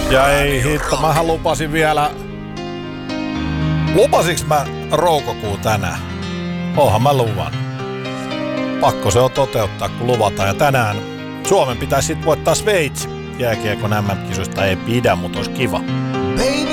Ja ei hitto, mähän lupasin vielä. Lupasinko mä roukokuun tänään? Oonhan mä luvan. Pakko se on toteuttaa, kun luvataan. Ja tänään Suomen pitäisi sit voittaa Sveitsi. Jääkiekon MM-kisoista ei pidä, mutta olisi kiva. Baby,